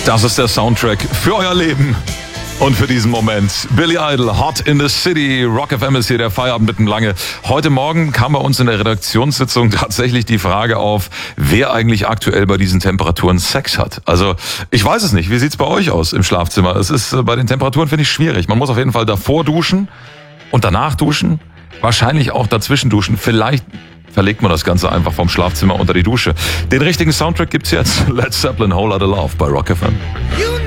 Das ist der Soundtrack für euer Leben und für diesen Moment. Billy Idol, Hot in the City. Rock FM ist hier der Feierabend mitten lange. Heute Morgen kam bei uns in der Redaktionssitzung tatsächlich die Frage auf, wer eigentlich aktuell bei diesen Temperaturen Sex hat. Also ich weiß es nicht. Wie sieht's bei euch aus im Schlafzimmer? Es ist bei den Temperaturen, finde ich, schwierig. Man muss auf jeden Fall davor duschen und danach duschen. Wahrscheinlich auch dazwischen duschen. Vielleicht verlegt man das Ganze einfach vom Schlafzimmer unter die Dusche. Den richtigen Soundtrack gibt's jetzt. Led Zeppelin, Whole Lotta Love bei Rock FM.